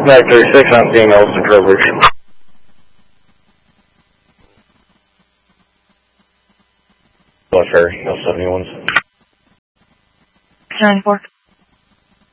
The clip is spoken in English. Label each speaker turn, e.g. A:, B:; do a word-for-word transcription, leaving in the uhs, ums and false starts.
A: Contact thirty-six, I'm seeing Elton Trowbridge. Hello, Ferry, no seventy-ones.
B: nine four.